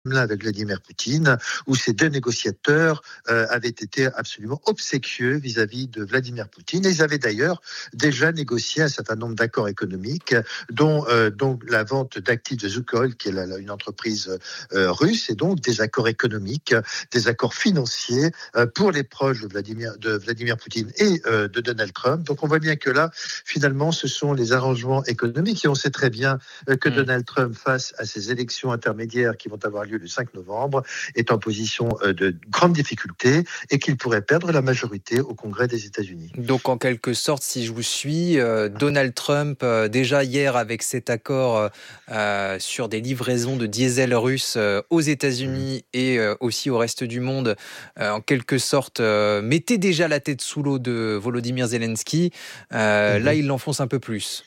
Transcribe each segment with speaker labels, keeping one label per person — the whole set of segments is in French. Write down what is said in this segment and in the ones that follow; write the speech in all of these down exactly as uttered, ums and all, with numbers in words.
Speaker 1: avec Vladimir Poutine, où ces deux négociateurs euh, avaient été absolument obséquieux vis-à-vis de Vladimir Poutine. Et ils avaient d'ailleurs déjà négocié un certain nombre d'accords économiques, dont, euh, dont la vente d'actifs de Lukoil, qui est la, la, une entreprise euh, russe, et donc des accords économiques, des accords financiers euh, pour les proches de Vladimir, de Vladimir Poutine et euh, de Donald Trump. Donc on voit bien que là, finalement, ce sont les arrangements économiques. Et on sait très bien euh, que mmh. Donald Trump, face à ces élections intermédiaires qui vont avoir lieu le cinq novembre, est en position de grande difficulté et qu'il pourrait perdre la majorité au Congrès des États-Unis.
Speaker 2: Donc en quelque sorte, si je vous suis, euh, Donald Trump, euh, déjà hier avec cet accord euh, sur des livraisons de diesel russe euh, aux États-Unis mmh. et euh, aussi au reste du monde, euh, en quelque sorte, euh, mettait déjà la tête sous l'eau de Volodymyr Zelensky. Euh, mmh. Là, il l'enfonce un peu plus.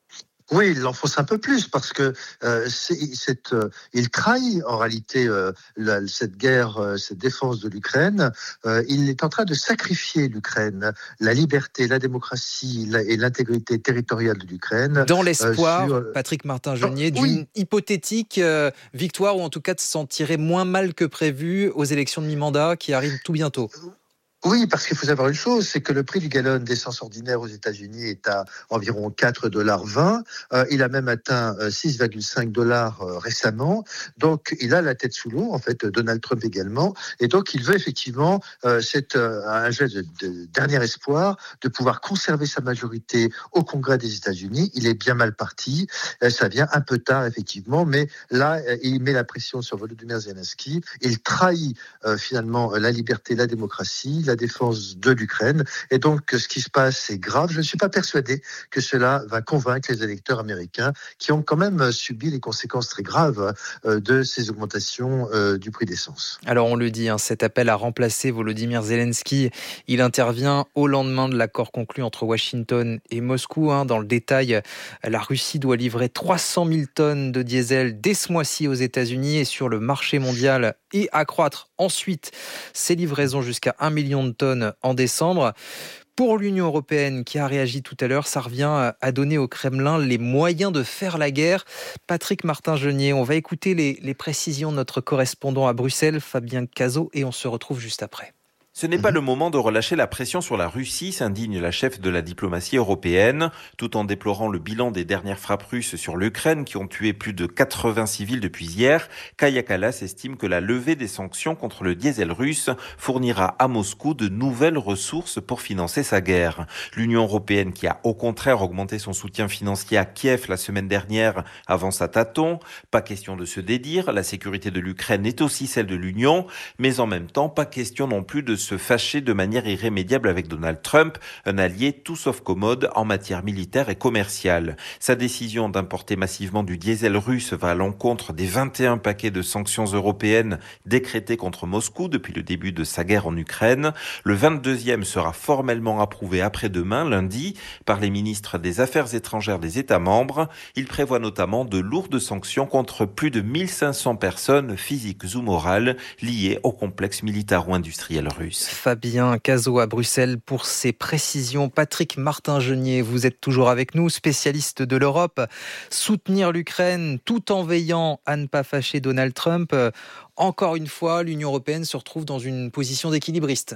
Speaker 1: Oui, il l'enfonce un peu plus parce que euh, c'est, c'est, euh, il trahit en réalité euh, la, cette guerre, euh, cette défense de l'Ukraine. Euh, il est en train de sacrifier l'Ukraine, la liberté, la démocratie la, et l'intégrité territoriale de l'Ukraine.
Speaker 2: Dans l'espoir, euh, sur... Patrick Martin-Genier, d'une oui. hypothétique euh, victoire ou en tout cas de s'en tirer moins mal que prévu aux élections de mi-mandat qui arrivent tout bientôt.
Speaker 1: Oui, parce qu'il faut savoir une chose, c'est que le prix du gallon d'essence ordinaire aux États-Unis est à environ quatre dollars vingt. Euh, il a même atteint euh, six virgule cinq dollars euh, récemment. Donc, il a la tête sous l'eau, en fait, Donald Trump également. Et donc, il veut effectivement, euh, c'est euh, un geste de, de dernier espoir, de pouvoir conserver sa majorité au Congrès des États-Unis. Il est bien mal parti. Euh, ça vient un peu tard, effectivement, mais là, euh, il met la pression sur Volodymyr Zelensky. Il trahit euh, finalement la liberté, la démocratie, la défense de l'Ukraine. Et donc, ce qui se passe, c'est grave. Je ne suis pas persuadé que cela va convaincre les électeurs américains qui ont quand même subi les conséquences très graves de ces augmentations du prix d'essence.
Speaker 2: Alors, on le dit, hein, cet appel à remplacer Volodymyr Zelensky, il intervient au lendemain de l'accord conclu entre Washington et Moscou. Hein. Dans le détail, la Russie doit livrer trois cent mille tonnes de diesel dès ce mois-ci aux États-Unis et sur le marché mondial et accroître ensuite ses livraisons jusqu'à un million de tonnes en décembre. Pour l'Union européenne qui a réagi tout à l'heure, ça revient à donner au Kremlin les moyens de faire la guerre. Patrick Martin-Genier, on va écouter les, les précisions de notre correspondant à Bruxelles, Fabien Cazot, et on se retrouve juste après.
Speaker 3: Ce n'est pas le moment de relâcher la pression sur la Russie, s'indigne la chef de la diplomatie européenne, tout en déplorant le bilan des dernières frappes russes sur l'Ukraine qui ont tué plus de quatre-vingts civils depuis hier. Kaja Kallas estime que la levée des sanctions contre le diesel russe fournira à Moscou de nouvelles ressources pour financer sa guerre. L'Union européenne, qui a au contraire augmenté son soutien financier à Kiev la semaine dernière, avance à tâtons. Pas question de se dédire, la sécurité de l'Ukraine est aussi celle de l'Union, mais en même temps, pas question non plus de se fâcher de manière irrémédiable avec Donald Trump, un allié tout sauf commode en matière militaire et commerciale. Sa décision d'importer massivement du diesel russe va à l'encontre des vingt et un paquets de sanctions européennes décrétés contre Moscou depuis le début de sa guerre en Ukraine. Le vingt-deuxième sera formellement approuvé après-demain, lundi, par les ministres des Affaires étrangères des États membres. Il prévoit notamment de lourdes sanctions contre plus de mille cinq cents personnes physiques ou morales liées au complexe militaro-industriel russe.
Speaker 2: Fabien Cazot à Bruxelles pour ses précisions. Patrick Martin-Genier, vous êtes toujours avec nous, spécialiste de l'Europe. Soutenir l'Ukraine tout en veillant à ne pas fâcher Donald Trump. Encore une fois, l'Union européenne se retrouve dans une position d'équilibriste.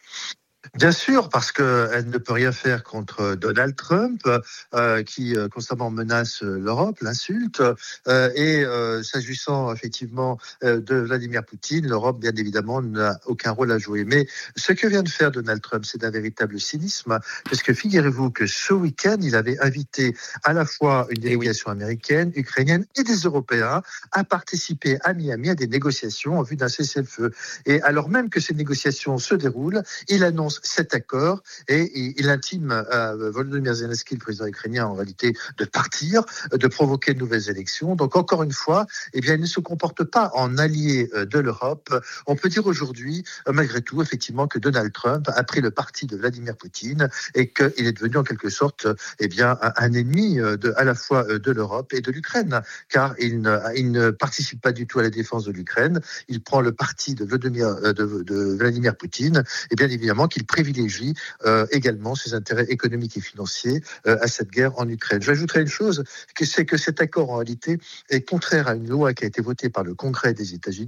Speaker 1: Bien sûr, parce qu'elle ne peut rien faire contre Donald Trump, euh, qui euh, constamment menace l'Europe, l'insulte. Euh, et euh, s'agissant effectivement euh, de Vladimir Poutine, l'Europe, bien évidemment, n'a aucun rôle à jouer. Mais ce que vient de faire Donald Trump, c'est d'un véritable cynisme, parce que figurez-vous que ce week-end, il avait invité à la fois une délégation américaine, ukrainienne et des Européens à participer à Miami à des négociations en vue d'un cessez-le-feu. Et alors même que ces négociations se déroulent, il annonce cet accord et il intime à Volodymyr Zelensky, le président ukrainien, en réalité, de partir, de provoquer de nouvelles élections. Donc, encore une fois, eh bien, il ne se comporte pas en allié de l'Europe. On peut dire aujourd'hui, malgré tout, effectivement, que Donald Trump a pris le parti de Vladimir Poutine et qu'il est devenu en quelque sorte, eh bien, un ennemi de, à la fois de l'Europe et de l'Ukraine, car il ne, il ne participe pas du tout à la défense de l'Ukraine. Il prend le parti de Vladimir, de, de Vladimir Poutine et bien évidemment qu'il privilégie euh, également ses intérêts économiques et financiers euh, à cette guerre en Ukraine. J'ajouterai une chose, que c'est que cet accord en réalité est contraire à une loi qui a été votée par le Congrès des États-Unis